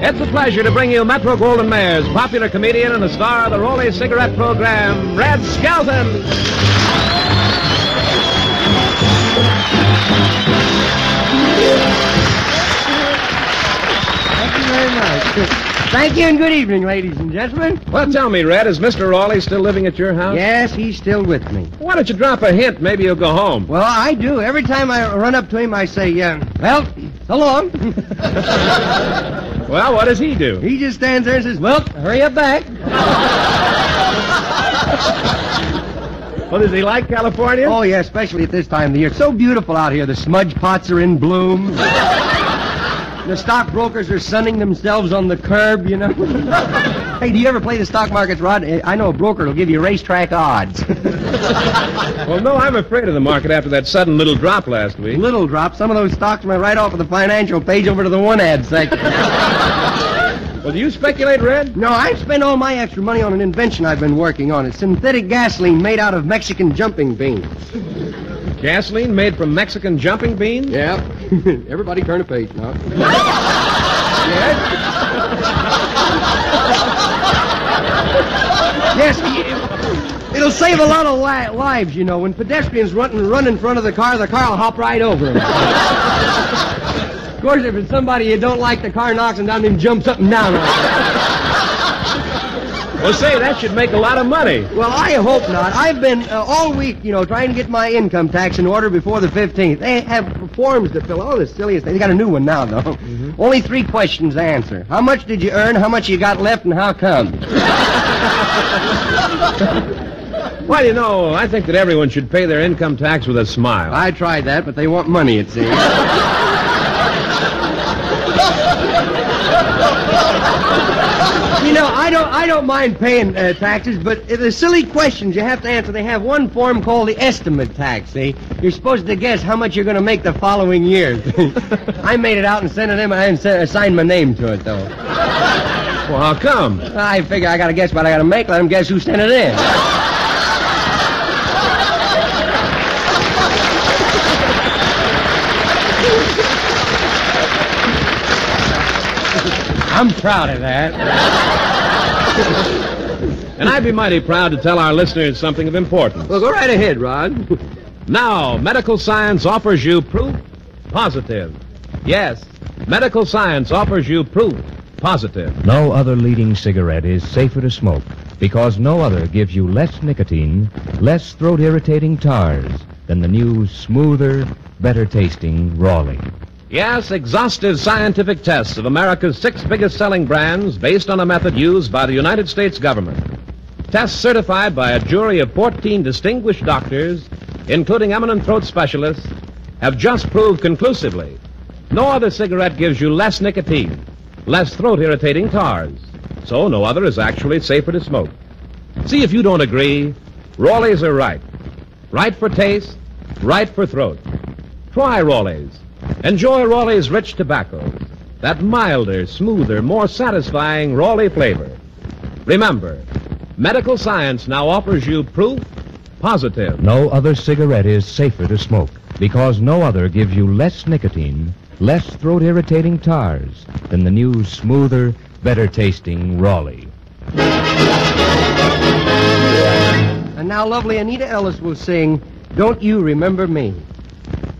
It's a pleasure to bring you Metro Golden Mayer's popular comedian and the star of the Rollie cigarette program, Red Skelton. Thank you very much. Thank you and good evening, ladies and gentlemen. Well, tell me, Red, is Mr. Rawley still living at your house? Yes, he's still with me. Why don't you drop a hint? Maybe he'll go home. Well, I do. Every time I run up to him, I say, well, so long. Well, what does he do? He just stands there and says, well, hurry up back. Well, does he like California? Oh, yeah, especially at this time of the year. It's so beautiful out here. The smudge pots are in bloom. The stockbrokers are sunning themselves on the curb, you know. Hey, do you ever play the stock markets, Rod? I know a broker will give you racetrack odds. Well, no, I'm afraid of the market after that sudden little drop last week. Little drop. Some of those stocks went right off of the financial page over to the one-ad section. Well, do you speculate, Red? No, I spend all my extra money on an invention I've been working on. It's synthetic gasoline made out of Mexican jumping beans. Gasoline made from Mexican jumping beans? Yeah. Everybody turn a page now. Yes, it'll save a lot of lives, you know. When pedestrians run in front of the car will hop right over them. Of course, if it's somebody you don't like, the car knocks him down and jumps up and down. Well, say, that should make a lot of money. Well, I hope not. I've been all week, trying to get my income tax in order before the 15th. They have forms to fill. Oh, the silliest thing. They got a new one now, though. Mm-hmm. Only 3 questions to answer. How much did you earn, how much you got left, and how come? Well, I think that everyone should pay their income tax with a smile. I tried that, but they want money, it seems. I don't mind paying taxes, but the silly questions you have to answer, they have one form called the estimate tax, see? You're supposed to guess how much you're going to make the following year. I made it out and sent it in. I didn't sign my name to it, though. Well, how come? I figure I got to guess what I got to make. Let them guess who sent it in. I'm proud of that. And I'd be mighty proud to tell our listeners something of importance. Well, go right ahead, Rod. Now, medical science offers you proof positive. Yes, medical science offers you proof positive. No other leading cigarette is safer to smoke because no other gives you less nicotine, less throat-irritating tars than the new, smoother, better-tasting Rawley. Yes, exhaustive scientific tests of America's 6 biggest selling brands based on a method used by the United States government. Tests certified by a jury of 14 distinguished doctors, including eminent throat specialists, have just proved conclusively no other cigarette gives you less nicotine, less throat-irritating tars. So no other is actually safer to smoke. See if you don't agree. Rawleys are right. Right for taste, right for throat. Try Rawleys. Enjoy Rawley's rich tobacco, that milder, smoother, more satisfying Rawley flavor. Remember, medical science now offers you proof positive. No other cigarette is safer to smoke because no other gives you less nicotine, less throat-irritating tars than the new, smoother, better-tasting Rawley. And now lovely Anita Ellis will sing, Don't You Remember Me?